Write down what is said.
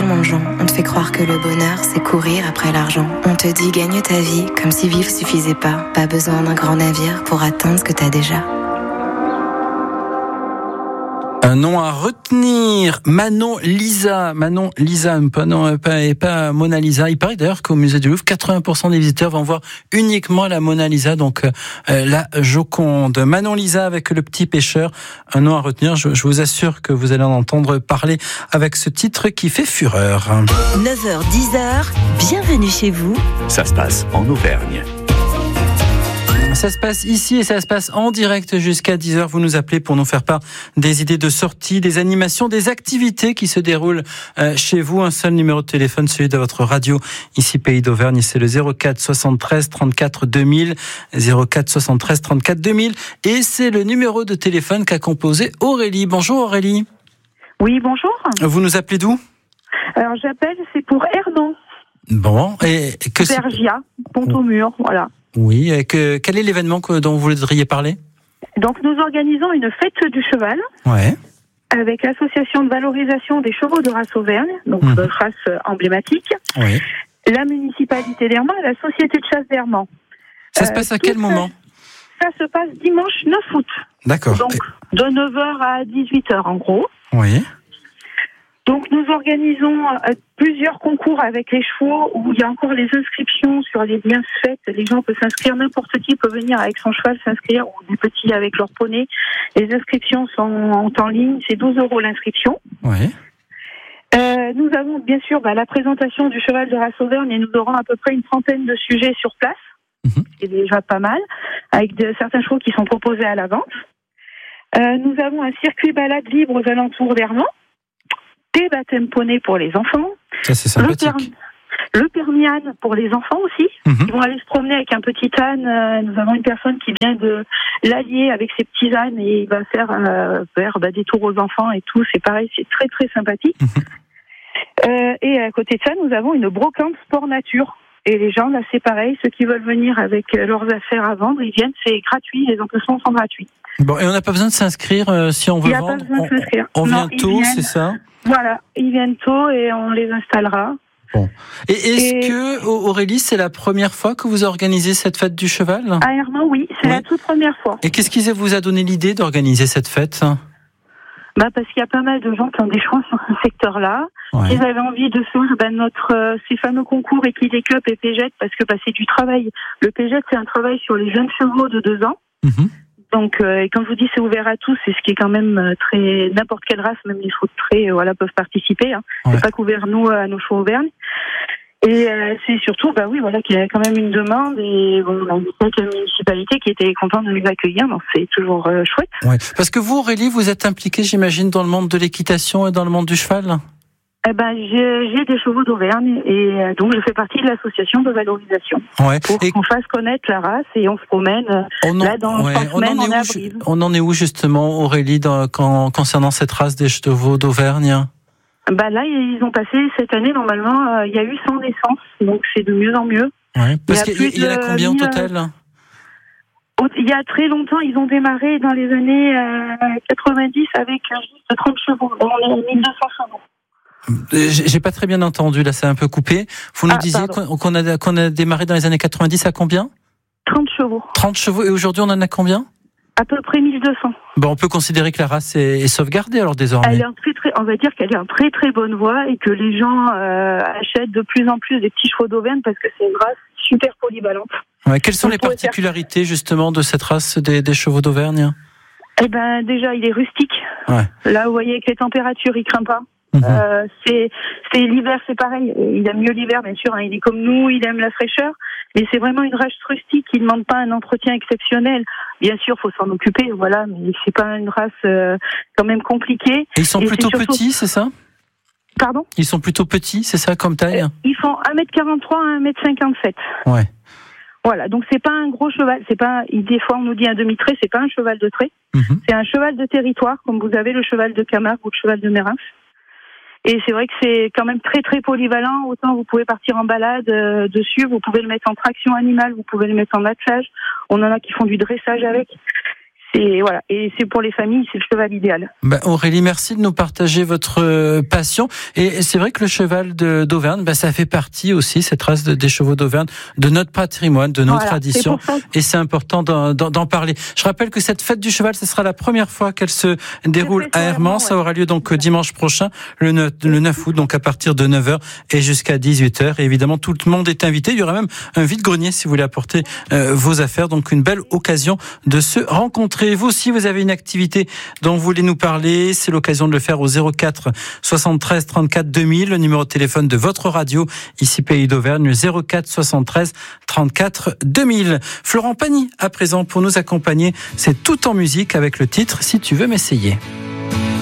mangeant. On te fait croire que le bonheur, c'est courir après l'argent. On te dit gagne ta vie, comme si vivre suffisait pas. Pas besoin d'un grand navire pour atteindre ce que t'as déjà. Un nom à retenir, Manon Lisa, pas Mona Lisa. Il paraît d'ailleurs qu'au musée du Louvre, 80% des visiteurs vont voir uniquement la Mona Lisa, donc la Joconde. Manon Lisa avec Le Petit Pêcheur, un nom à retenir. Je vous assure que vous allez en entendre parler avec ce titre qui fait fureur. 9h, 10h, bienvenue chez vous. Ça se passe en Auvergne. Ça se passe ici et ça se passe en direct jusqu'à 10h. Vous nous appelez pour nous faire part des idées de sortie, des animations, des activités qui se déroulent chez vous. Un seul numéro de téléphone, celui de votre radio, ici Pays d'Auvergne. C'est le 04 73 34 2000. 04 73 34 2000. Et c'est le numéro de téléphone qu'a composé Aurélie. Bonjour Aurélie. Oui, bonjour. Vous nous appelez d'où ? Alors j'appelle, c'est pour Ernon. Bon, et que c'est... Bergia, Pont-au-Mur, voilà. Oui, et quel est l'événement dont vous voudriez parler ? Donc nous organisons une fête du cheval. Ouais. Avec l'association de valorisation des chevaux de race Auvergne, donc race emblématique. Oui. La municipalité d'Hermans et la société de chasse d'Hermans. Ça se passe à quel moment ? Ça se passe dimanche 9 août. D'accord. Donc de 9h à 18h en gros. Oui. Donc nous organisons plusieurs concours avec les chevaux où il y a encore les inscriptions sur les liens faites. Les gens peuvent s'inscrire, n'importe qui peut venir avec son cheval s'inscrire, ou des petits avec leur poney. Les inscriptions sont en ligne, c'est 12 € l'inscription. Oui. Nous avons bien sûr la présentation du cheval de race Auvergne et nous aurons à peu près une trentaine de sujets sur place, ce qui est déjà pas mal, avec certains chevaux qui sont proposés à la vente. Nous avons un circuit balade libre aux alentours d'Hermans. Des baptêmes poney pour les enfants. Ça, c'est sympathique. Le permis âne pour les enfants aussi. Ils vont aller se promener avec un petit âne. Nous avons une personne qui vient de l'allier avec ses petits ânes et il va faire des tours aux enfants et tout. C'est pareil, c'est très très sympathique. Et à côté de ça, nous avons une brocante sport nature. Et les gens, là, c'est pareil. Ceux qui veulent venir avec leurs affaires à vendre, ils viennent. C'est gratuit. Les emplacements sont gratuits. Bon, et on n'a pas besoin de s'inscrire si on veut vendre. Il n'y a pas besoin de s'inscrire. On vient tôt, c'est ça ? Voilà, ils viennent tôt et on les installera. Bon. Et est-ce que, Aurélie, c'est la première fois que vous organisez cette fête du cheval ? À Hermans, oui, c'est la toute première fois. Et qu'est-ce qui vous a donné l'idée d'organiser cette fête ? Parce qu'il y a pas mal de gens qui ont des chevaux sur ce secteur-là. Ouais. Ils avaient envie de faire ces fameux concours Equidé Cup et Pégette, parce que c'est du travail. Le Pégette, c'est un travail sur les jeunes chevaux de 2 ans. Donc, comme je vous dis, c'est ouvert à tous, c'est ce qui est quand même très... N'importe quelle race, même les chevaux de trait, peuvent participer. Hein. Ouais. C'est pas qu'ouvert, nous, à nos chevaux Auvergne. Et c'est surtout, qu'il y a quand même une demande. Et on a une municipalité qui était contente de nous accueillir, donc c'est toujours chouette. Ouais. Parce que vous, Aurélie, vous êtes impliquée, j'imagine, dans le monde de l'équitation et dans le monde du cheval ? J'ai des chevaux d'Auvergne et donc je fais partie de l'association de valorisation pour qu'on fasse connaître la race et on se promène dans 3 semaines en avril. On en est où justement, Aurélie, concernant cette race des chevaux d'Auvergne ? Là, ils ont passé cette année, normalement, il y a eu 100 naissances, donc c'est de mieux en mieux. Ouais, parce qu'il y en a combien au total ? Il y a très longtemps, ils ont démarré dans les années 90 avec juste 30 chevaux. On est à 1200 chevaux. J'ai pas très bien entendu, là, c'est un peu coupé. Vous nous disiez qu'on a démarré dans les années 90 à combien ? 30 chevaux. 30 chevaux, et aujourd'hui on en a combien ? À peu près 1200. On peut considérer que la race est sauvegardée alors désormais. On va dire qu'elle est en très très bonne voie et que les gens achètent de plus en plus des petits chevaux d'Auvergne parce que c'est une race super polyvalente. Ouais, quelles sont les particularités justement de cette race des chevaux d'Auvergne ? Déjà, il est rustique. Ouais. Là, vous voyez, avec les températures, il craint pas. C'est l'hiver, c'est pareil. Il aime mieux l'hiver, bien sûr. Il est comme nous, il aime la fraîcheur. Mais c'est vraiment une race rustique qui ne demande pas un entretien exceptionnel. Bien sûr, faut s'en occuper, voilà. Mais c'est pas une race quand même compliquée. Et ils sont plutôt petits, c'est ça ? Pardon ? Ils sont plutôt petits, c'est ça comme taille ? Ils font 1m43 à 1m57. Ouais. Voilà, donc c'est pas un gros cheval, des fois on nous dit un demi-trait, c'est pas un cheval de trait. C'est un cheval de territoire, comme vous avez le cheval de Camargue ou le cheval de Mérins. Et c'est vrai que c'est quand même très très polyvalent. Autant vous pouvez partir en balade dessus, vous pouvez le mettre en traction animale, vous pouvez le mettre en attelage. On en a qui font du dressage avec. voilà, et c'est pour les familles, c'est le cheval idéal. Aurélie, merci de nous partager votre passion. Et c'est vrai que le cheval d'Auvergne, ça fait partie aussi, cette race des chevaux d'Auvergne, de notre patrimoine, de nos traditions. Et c'est important d'en parler. Je rappelle que cette fête du cheval, ce sera la première fois qu'elle se déroule à Hermans. Ça aura lieu donc dimanche prochain, le 9 août, donc à partir de 9h et jusqu'à 18h. Et évidemment, tout le monde est invité. Il y aura même un vide-grenier si vous voulez apporter vos affaires. Donc une belle occasion de se rencontrer. Vous aussi, vous avez une activité dont vous voulez nous parler. C'est l'occasion de le faire au 04 73 34 2000, le numéro de téléphone de votre radio, ici Pays d'Auvergne, 04 73 34 2000. Florent Pagny, à présent, pour nous accompagner. C'est tout en musique avec le titre « Si tu veux m'essayer ».